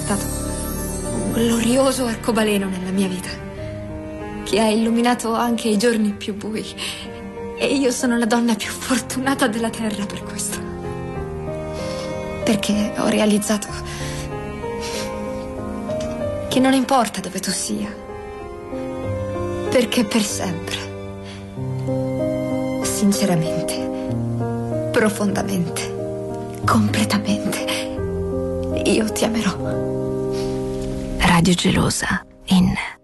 portato un glorioso arcobaleno nella mia vita, che ha illuminato anche i giorni più bui. E io sono la donna più fortunata della terra per questo. Perché ho realizzato che non importa dove tu sia, perché per sempre, sinceramente, profondamente, completamente, io ti amerò. Radio Gelosa in